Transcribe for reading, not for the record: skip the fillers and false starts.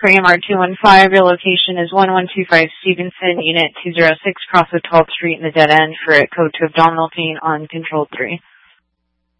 For AMR-215, your location is 1125 Stevenson, Unit 206, cross of 12th Street in the dead end for code to abdominal pain on Control 3.